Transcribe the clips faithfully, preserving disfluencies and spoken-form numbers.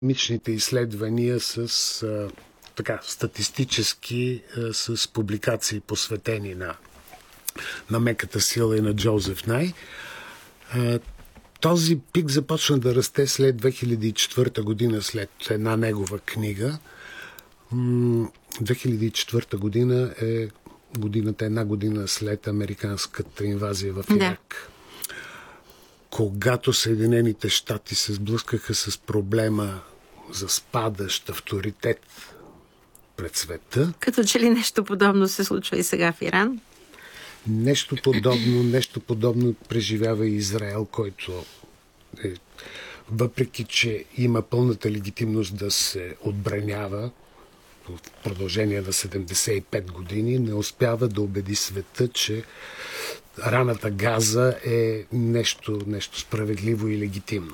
академичните изследвания с а, така, статистически а, с публикации посветени на, на меката сила и на Джозеф Най. А, този пик започна да расте след две хиляди и четвърта година, след една негова книга. две хиляди и четвърта година е годината, една година след американската инвазия в Ирак. Да. Когато Съединените щати се сблъскаха с проблема за спадащ авторитет пред света. Като че ли нещо подобно се случва и сега в Иран? Нещо подобно, нещо подобно преживява и Израел, който е, въпреки че има пълната легитимност да се отбранява в продължение на седемдесет и пет години, не успява да убеди света, че раната Газа е нещо, нещо справедливо и легитимно.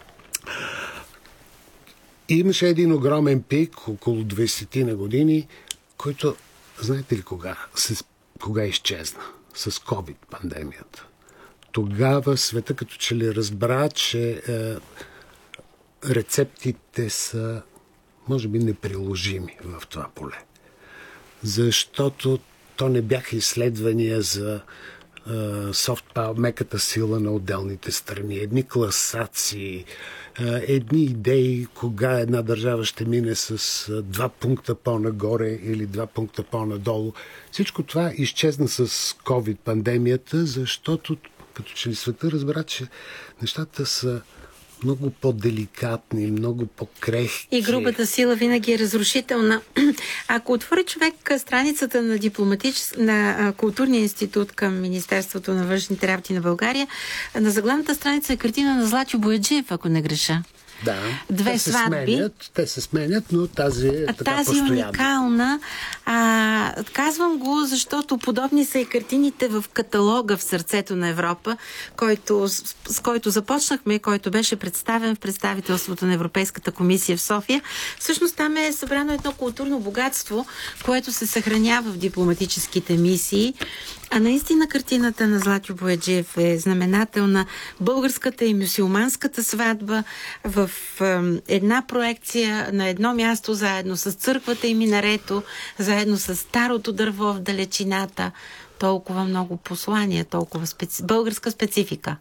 И имаше един огромен пик, около двайсет на години, който, знаете ли кога, с, кога изчезна? С COVID-пандемията. Тогава света като че ли разбра, че е, рецептите са, може би, неприложими в това поле. Защото то не бяха изследвания за софт пауър, меката сила на отделните страни, едни класации, едни идеи, кога една държава ще мине с два пункта по-нагоре или два пункта по-надолу. Всичко това изчезна с COVID-пандемията, защото като че ли света разбра, че нещата са много по-деликатни, много по-крехки. И грубата сила винаги е разрушителна. Ако отвори човек страницата на, дипломатич... на Културния институт към Министерството на външните работи на България, на заглавната страница е картина на Златю Бояджиев, ако не греша. Да, Две те се сватби. Сменят, те се сменят, но тази е така тази постоянна. уникална. А, казвам го, защото подобни са и картините в каталога в сърцето на Европа, който, с, с който започнахме, който беше представен в представителството на Европейската комисия в София. Всъщност там е събрано едно културно богатство, което се съхранява в дипломатическите мисии. А наистина картината на Златю Бояджиев е знаменателна. Българската и мюсюлманската сватба в е, една проекция на едно място, заедно с църквата и минарето, заедно с старото дърво в далечината. Толкова много послания, толкова специ... българска специфика.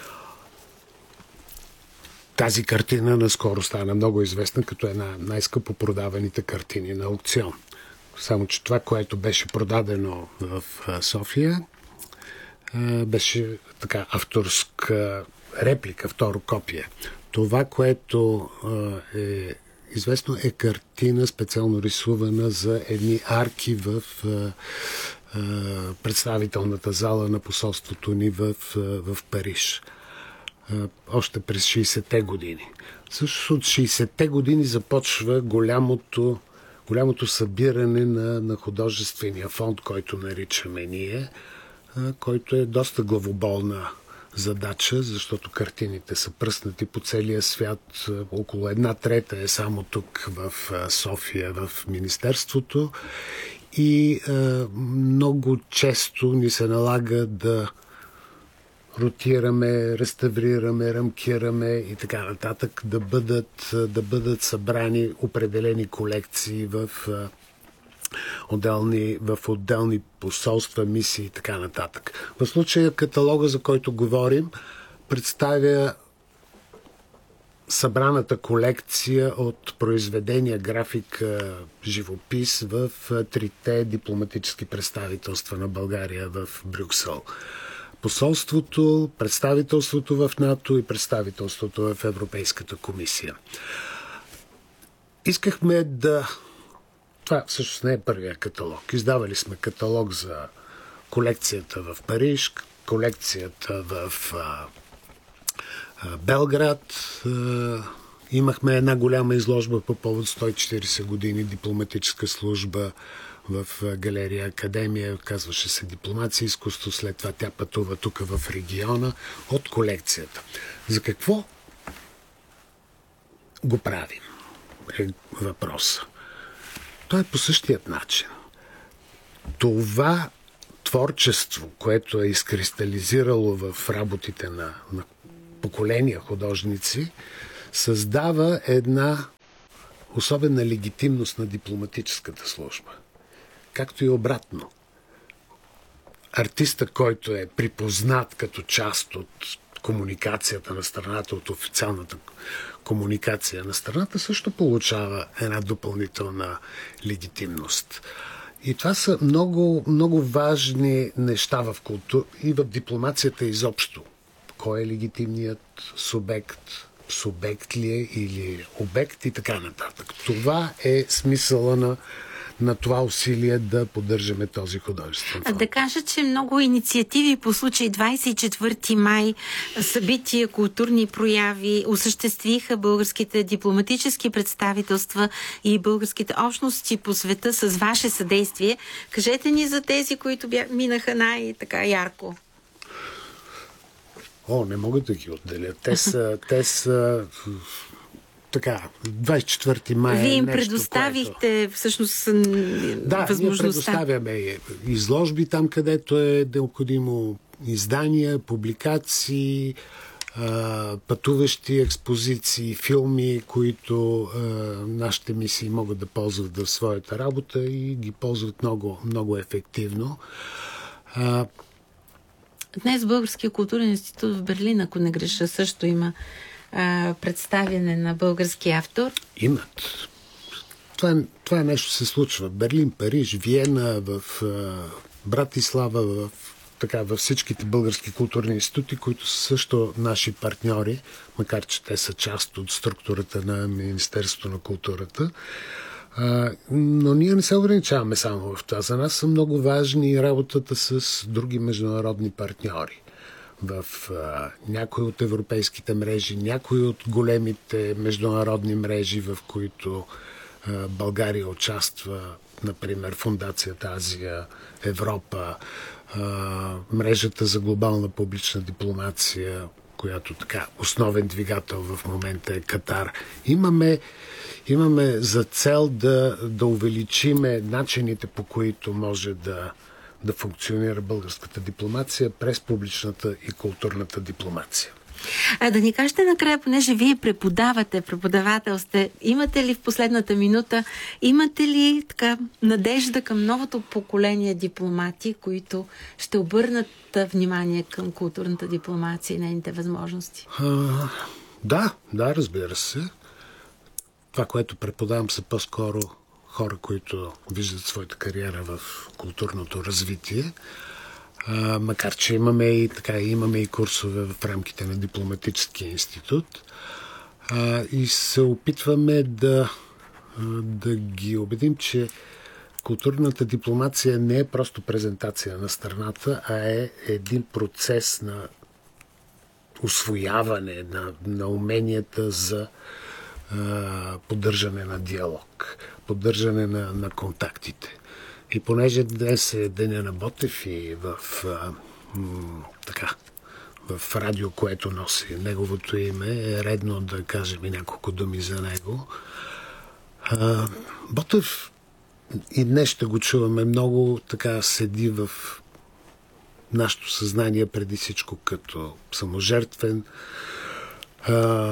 Тази картина наскоро стана много известна като една най-скъпо продаваните картини на аукцион. Само че това, което беше продадено в София, беше така авторска реплика, второ копие. Това, което е известно, е картина специално рисувана за едни арки в представителната зала на посолството ни в, в Париж. Още през шейсетте години. Също от шейсетте години започва голямото голямото събиране на, на художествения фонд, който наричаме ние, а, който е доста главоболна задача, защото картините са пръснати по целия свят. Около една трета е само тук в София, в Министерството. И а, много често ни се налага да ротираме, реставрираме, рамкираме и така нататък, да бъдат, да бъдат събрани определени колекции в отделни, в отделни посолства, мисии и така нататък. В случая каталога, за който говорим, представя събраната колекция от произведения, графика, живопис в трите дипломатически представителства на България в Брюксел. Посолството, представителството в НАТО и представителството в Европейската комисия. Искахме да... Това всъщност не е първия каталог. Издавали сме каталог за колекцията в Париж, колекцията в а, а, Белград. А, имахме една голяма изложба по повод сто и четирийсет години дипломатическа служба в галерия Академия, казваше се дипломация и изкуство, след това тя пътува тук в региона от колекцията. За какво го правим? Е въпроса. То е по същият начин. Това творчество, което е изкристализирало в работите на, на поколения художници, създава една особена легитимност на дипломатическата служба. Както и обратно. Артиста, който е припознат като част от комуникацията на страната, от официалната комуникация на страната, също получава една допълнителна легитимност. И това са много, много важни неща в култура и в дипломацията изобщо. Кой е легитимният субект? Субект ли е или обект и така нататък. Това е смисъла на на това усилие да поддържаме този художествен фонд. Да кажа, че много инициативи по случай двадесет и четвърти май, събития, културни прояви осъществиха българските дипломатически представителства и българските общности по света с ваше съдействие. Кажете ни за тези, които бя... минаха най-така ярко. О, не мога да ги отделя. Те са, те са така, двадесет и четвърти май. Вие им нещо, предоставихте което... всъщност да, възможността. ние предоставяме изложби там, където е необходимо, издания, публикации, пътуващи експозиции, филми, които а, нашите мисии могат да ползват в своята работа и ги ползват много, много ефективно. А, Днес Българския културен институт в Берлин, ако не греша, също има а, представяне на български автор. Имат. Това, това нещо се случва в Берлин, Париж, Виена, в а, Братислава, в, така, във всичките български културни институти, които са също наши партньори, макар че те са част от структурата на Министерството на културата. А, но ние не се ограничаваме само в това. За нас са много важни работата с други международни партньори. В а, някои от европейските мрежи, някои от големите международни мрежи, в които а, България участва, например Фондацията Азия, Европа, а, мрежата за глобална публична дипломация, която така основен двигател в момента е Катар. Имаме Имаме за цел да, да увеличиме начините, по които може да, да функционира българската дипломация през публичната и културната дипломация. А да ни кажете накрая, понеже вие преподавате, преподавател сте, имате ли в последната минута, имате ли така надежда към новото поколение дипломати, които ще обърнат внимание към културната дипломация и нейните възможности? А, да, да, разбира се. Това, което преподавам, са по-скоро хора, които виждат своята кариера в културното развитие. А, макар че имаме и, така, имаме и курсове в рамките на Дипломатическия институт. А, и се опитваме да, да ги убедим, че културната дипломация не е просто презентация на страната, а е един процес на усвояване на, на уменията за поддържане на диалог, поддържане на, на контактите. И понеже днес е деня на Ботев и в, а, м, така, в радио, което носи неговото име, е редно да кажем и няколко думи за него. А, Ботев и днес ще го чуваме много, така седи в нашето съзнание преди всичко като саможертвен, а,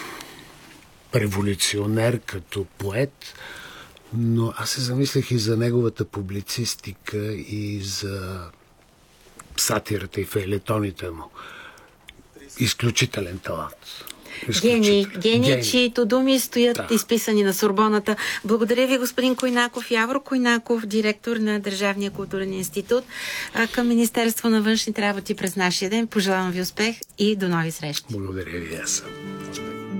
революционер, като поет, но аз се замислях и за неговата публицистика и за сатирата и фейлетоните му. Изключителен талант. Гений, гений, чието думи стоят да. изписани на Сорбоната. Благодаря ви, господин Койнаков, Явор Койнаков, директор на Държавния културен институт към Министерство на външните работи през нашия ден. Пожелавам ви успех и до нови срещи. Благодаря ви, аз съм.